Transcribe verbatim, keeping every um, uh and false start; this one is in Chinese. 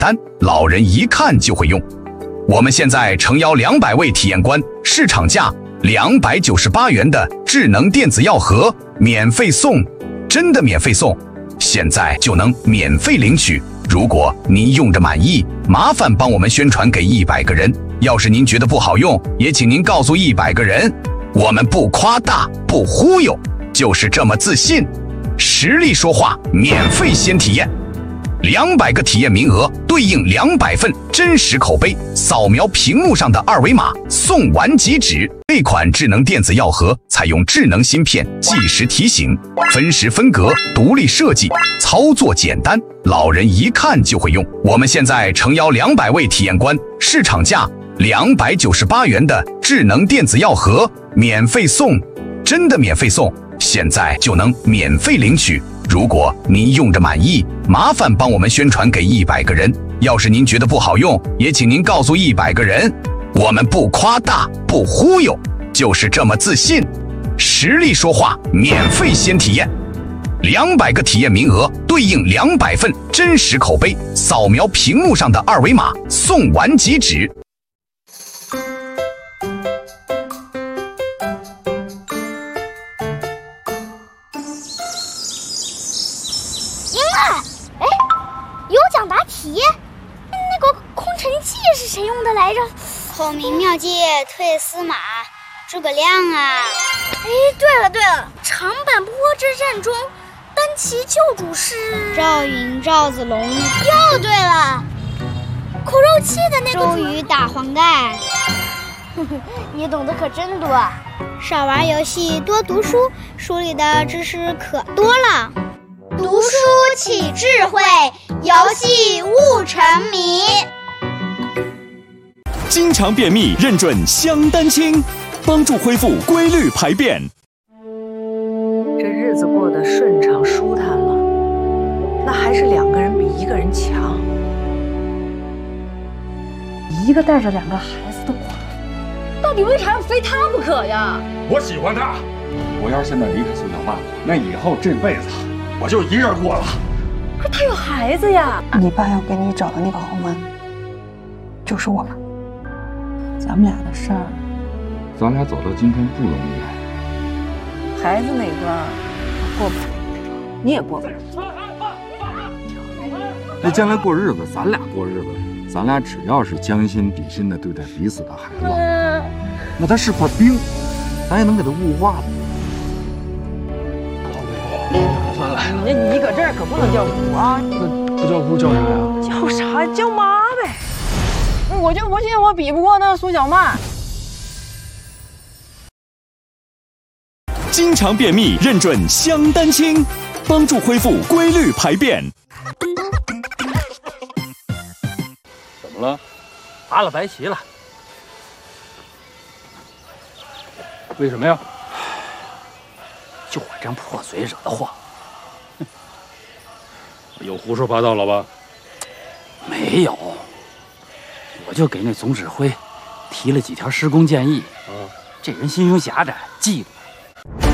单，老人一看就会用。我们现在诚邀两百位体验官，市场价两百九十八元的智能电子药盒免费送，真的免费送，现在就能免费领取。如果您用着满意，麻烦帮我们宣传给一百个人。要是您觉得不好用，也请您告诉一百个人。我们不夸大，不忽悠，就是这么自信。实力说话，免费先体验。两百个体验名额对应两百份真实口碑，扫描屏幕上的二维码送完即止。这款智能电子药盒采用智能芯片，计时提醒，分时分隔，独立设计，操作简单，老人一看就会用。我们现在诚邀两百位体验官，市场价两百九十八元的智能电子药盒免费送，真的免费送，现在就能免费领取。如果您用着满意，麻烦帮我们宣传给一百个人。要是您觉得不好用，也请您告诉一百个人。我们不夸大，不忽悠，就是这么自信。实力说话，免费先体验。两百个体验名额对应两百份真实口碑，扫描屏幕上的二维码送完即止。 抢答题，那个空城计是谁用的来着？ 孔明妙计退司马，诸葛亮啊！ 哎，对了对了，长坂坡之战中，单骑救主是赵云、赵子龙。 又对了，苦肉计的那个周瑜打黄盖。 你懂得可真多。 少玩游戏，多读书，书里的知识可多了。 读书起智慧，游戏悟沉迷。 经常便秘认准香丹清，帮助恢复规律排便。 这日子过得顺畅舒坦了，那还是两个人比一个人强。一个带着两个孩子的寡妇，到底为啥要非他不可呀？ 我喜欢他，我要是现在离开苏小曼，那以后这辈子我就一人过了。 可他有孩子呀！ 你爸要给你找的那个后妈，就是我们。咱们俩的事儿， 咱俩走到今天不容易。 孩子那关过不了，你也过不了。 那将来过日子，咱俩过日子，咱俩只要是将心比心的对待彼此的孩子，那他是块冰，咱也能给他雾化的。 算了，你你搁这儿可不能叫姑啊！ 那不叫姑叫啥呀？ 叫啥？叫妈呗！我就不信我比不过那苏小曼。 经常便秘认准香丹清，帮助恢复规律排便。 怎么了？ 拔了白旗了。 为什么呀？ 就我这张破嘴惹的祸。 有胡说八道了吧？ 没有，我就给那总指挥提了几条施工建议。啊，这人心胸狭窄，记住。